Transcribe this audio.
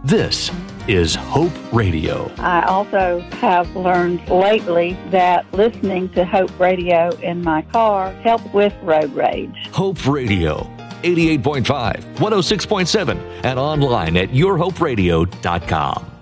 This is Hope Radio. I also have learned lately that listening to Hope Radio in my car helps with road rage. Hope Radio, 88.5, 106.7, and online at yourhoperadio.com.